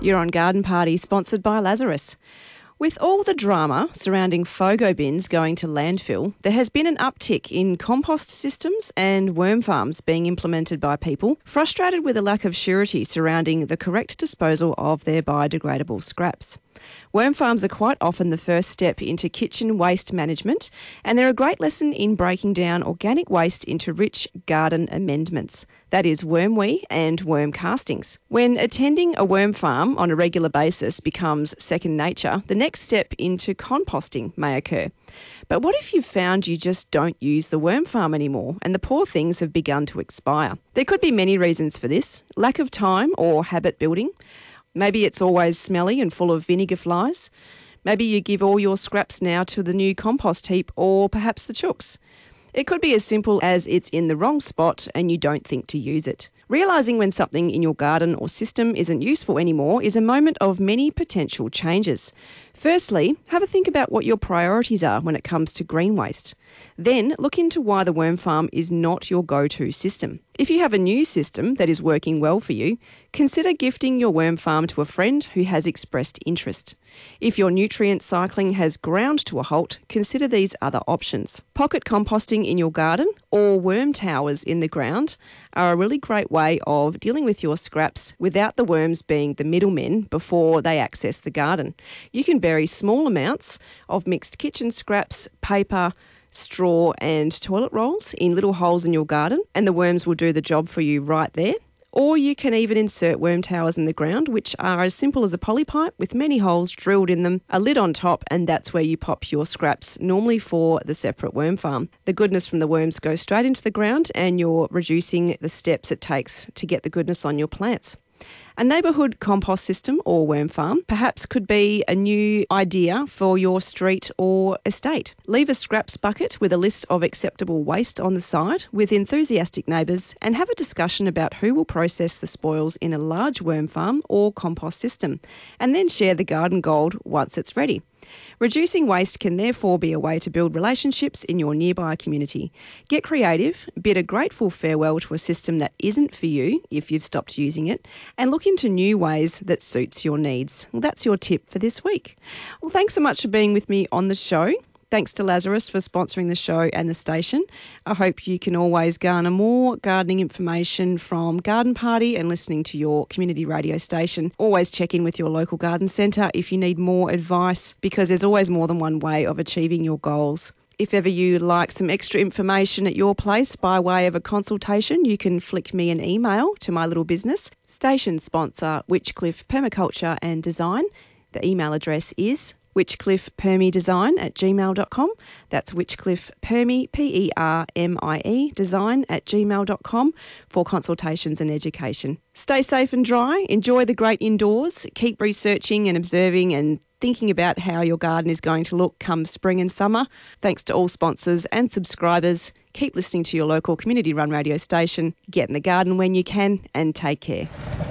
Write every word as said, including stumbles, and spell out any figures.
You're on Garden Party, sponsored by Lazarus. With all the drama surrounding FOGO bins going to landfill, there has been an uptick in compost systems and worm farms being implemented by people frustrated with a lack of surety surrounding the correct disposal of their biodegradable scraps. Worm farms are quite often the first step into kitchen waste management, and they're a great lesson in breaking down organic waste into rich garden amendments. That is wormwee and worm castings. When attending a worm farm on a regular basis becomes second nature, the next step into composting may occur. But what if you've found you just don't use the worm farm anymore and the poor things have begun to expire? There could be many reasons for this: lack of time or habit building. Maybe it's always smelly and full of vinegar flies. Maybe you give all your scraps now to the new compost heap, or perhaps the chooks. It could be as simple as it's in the wrong spot and you don't think to use it. Realising when something in your garden or system isn't useful anymore is a moment of many potential changes. Firstly, have a think about what your priorities are when it comes to green waste. Then look into why the worm farm is not your go-to system. If you have a new system that is working well for you, consider gifting your worm farm to a friend who has expressed interest. If your nutrient cycling has ground to a halt, consider these other options. Pocket composting in your garden or worm towers in the ground are a really great way of dealing with your scraps without the worms being the middlemen before they access the garden. You can bury small amounts of mixed kitchen scraps, paper, straw and toilet rolls in little holes in your garden, and the worms will do the job for you right there. Or you can even insert worm towers in the ground, which are as simple as a polypipe with many holes drilled in them, a lid on top, and that's where you pop your scraps, normally for the separate worm farm. The goodness from the worms goes straight into the ground and you're reducing the steps it takes to get the goodness on your plants. A neighbourhood compost system or worm farm perhaps could be a new idea for your street or estate. Leave a scraps bucket with a list of acceptable waste on the side with enthusiastic neighbours and have a discussion about who will process the spoils in a large worm farm or compost system, and then share the garden gold once it's ready. Reducing waste can therefore be a way to build relationships in your nearby community. Get creative, bid a grateful farewell to a system that isn't for you if you've stopped using it, and look into new ways that suits your needs. Well, that's your tip for this week. Well, thanks so much for being with me on the show. Thanks to Lazarus for sponsoring the show and the station. I hope you can always garner more gardening information from Garden Party and listening to your community radio station. Always check in with your local garden centre if you need more advice, because there's always more than one way of achieving your goals. If ever you'd like some extra information at your place by way of a consultation, you can flick me an email to my little business, station sponsor Witchcliffe Permaculture and Design. The email address is witchcliffepermiedesign at gmail dot com. That's witchcliffepermie, P E R M I E, design at gmail dot com for consultations and education. Stay safe and dry. Enjoy the great indoors. Keep researching and observing and thinking about how your garden is going to look come spring and summer. Thanks to all sponsors and subscribers. Keep listening to your local community-run radio station. Get in the garden when you can, and take care.